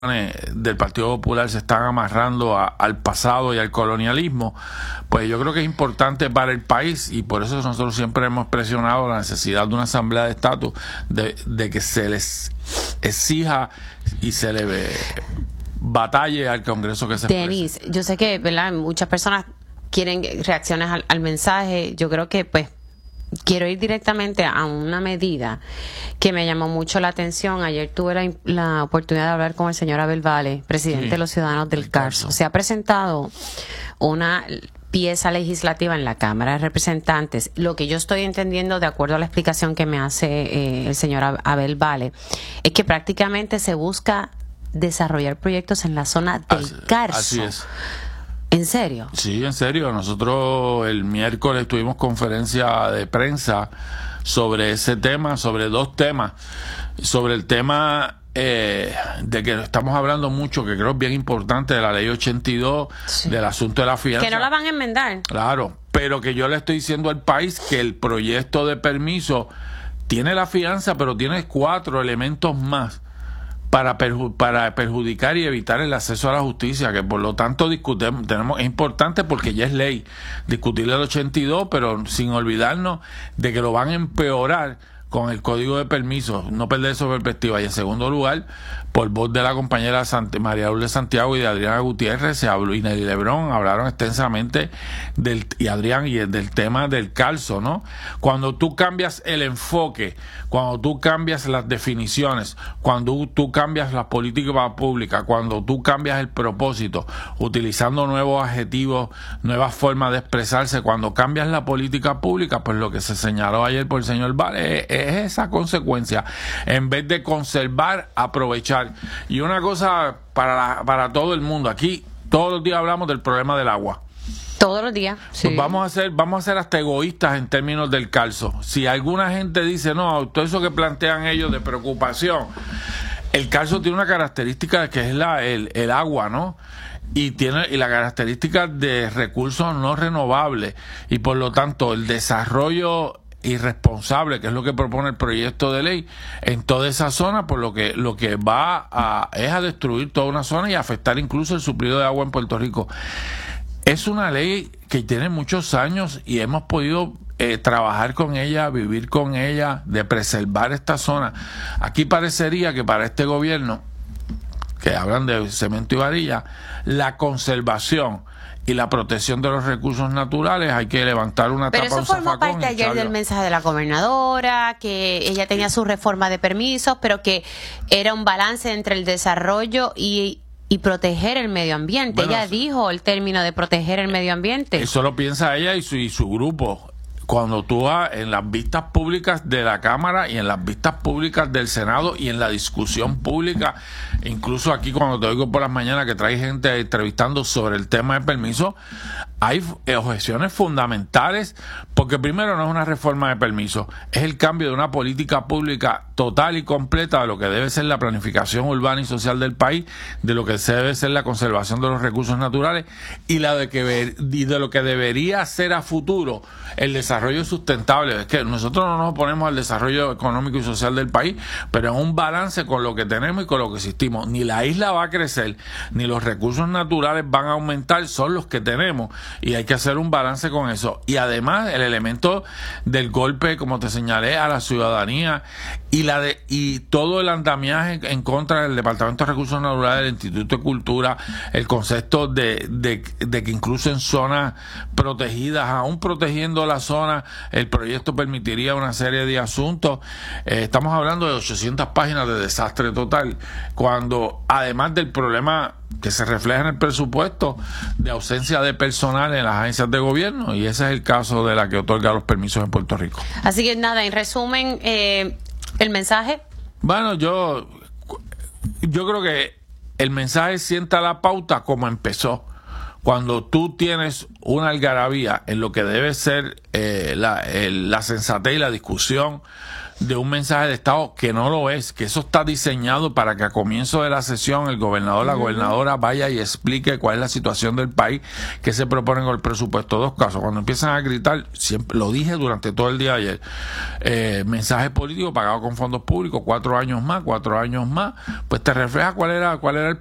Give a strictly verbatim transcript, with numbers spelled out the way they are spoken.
del Partido Popular se están amarrando a, al pasado y al colonialismo, pues yo creo que es importante para el país, y por eso nosotros siempre hemos presionado la necesidad de una asamblea de estatus, de, de que se les exija y se le ve, batalle al Congreso que se Denis, exprese. Yo sé que, ¿verdad?, muchas personas quieren reacciones al, al mensaje. Yo creo que pues quiero ir directamente a una medida que me llamó mucho la atención. Ayer tuve la, la oportunidad de hablar con el señor Abel Vale, presidente sí, de los Ciudadanos del Carso. Se ha presentado una pieza legislativa en la Cámara de Representantes. Lo que yo estoy entendiendo, de acuerdo a la explicación que me hace eh, el señor Abel Vale, es que prácticamente se busca desarrollar proyectos en la zona del así, Carso. Así es. ¿En serio? Sí, en serio. Nosotros el miércoles tuvimos conferencia de prensa sobre ese tema, sobre dos temas. Sobre el tema eh, de que estamos hablando mucho, que creo es bien importante, de la ley ochenta y dos, sí, del asunto de la fianza. Que no la van a enmendar. Claro, pero que yo le estoy diciendo al país que el proyecto de permiso tiene la fianza, pero tiene cuatro elementos más para perju para perjudicar y evitar el acceso a la justicia, que por lo tanto discutemos, tenemos, es importante porque ya es ley discutir el ochenta y dos, pero sin olvidarnos de que lo van a empeorar con el Código de Permisos, no perder esa perspectiva. Y en segundo lugar, por voz de la compañera Sant María Lourdes Santiago y de Adriana Gutiérrez, se habló, y Nelly Lebrón hablaron extensamente del, y Adrián, y del tema del Carso, ¿no? Cuando tú cambias el enfoque, cuando tú cambias las definiciones, cuando tú cambias la política pública, cuando tú cambias el propósito, utilizando nuevos adjetivos, nuevas formas de expresarse, cuando cambias la política pública, pues lo que se señaló ayer por el señor Vale es, es esa consecuencia. En vez de conservar, aprovechar. Y una cosa para, la, para todo el mundo, aquí todos los días hablamos del problema del agua. Todos los días. Sí. Pues vamos a ser, vamos a ser hasta egoístas en términos del Carso. Si alguna gente dice, no, todo eso que plantean ellos de preocupación, el Carso tiene una característica que es la, el, el agua, ¿no? Y tiene y la característica de recursos no renovables, y por lo tanto el desarrollo irresponsable, que es lo que propone el proyecto de ley en toda esa zona, por lo que lo que va a es a destruir toda una zona y a afectar incluso el suplido de agua en Puerto Rico. Es una ley que tiene muchos años y hemos podido eh, trabajar con ella, vivir con ella, de preservar esta zona. Aquí parecería que para este gobierno, que hablan de cemento y varilla, la conservación y la protección de los recursos naturales, hay que levantar una tapa. Pero eso formó parte ayer del mensaje de la gobernadora, que ella tenía su reforma de permisos, pero que era un balance entre el desarrollo y, y proteger el medio ambiente. Bueno, ella dijo el término de proteger el medio ambiente. Eso lo piensa ella y su, y su grupo. Cuando tú vas en las vistas públicas de la Cámara y en las vistas públicas del Senado y en la discusión pública, incluso aquí cuando te oigo por las mañanas que trae gente entrevistando sobre el tema de permiso, hay objeciones fundamentales, porque primero no es una reforma de permiso, es el cambio de una política pública total y completa de lo que debe ser la planificación urbana y social del país, de lo que debe ser la conservación de los recursos naturales y, la de, que, y de lo que debería ser a futuro el desarrollo sustentable. Es que nosotros no nos oponemos al desarrollo económico y social del país, pero en un balance con lo que tenemos y con lo que existimos. Ni la isla va a crecer, ni los recursos naturales van a aumentar, son los que tenemos. Y hay que hacer un balance con eso. Y además el elemento del golpe, como te señalé, a la ciudadanía y la de y todo el andamiaje en contra del Departamento de Recursos Naturales, del Instituto de Cultura, el concepto de, de, de que incluso en zonas protegidas, aún protegiendo la zona, el proyecto permitiría una serie de asuntos. Eh, estamos hablando de ochocientas páginas de desastre total, cuando además del problema que se refleja en el presupuesto de ausencia de personal en las agencias de gobierno, y ese es el caso de la que otorga los permisos en Puerto Rico. Así que nada, en resumen, eh, el mensaje. Bueno, yo yo creo que el mensaje sienta la pauta como empezó. Cuando tú tienes una algarabía en lo que debe ser eh, la, el, la sensatez y la discusión de un mensaje de Estado que no lo es, que eso está diseñado para que a comienzo de la sesión el gobernador o la gobernadora vaya y explique cuál es la situación del país, que se propone con el presupuesto. Dos casos, cuando empiezan a gritar, siempre lo dije durante todo el día de ayer, eh, mensaje político pagado con fondos públicos, cuatro años más, cuatro años más, pues te refleja cuál era, cuál era el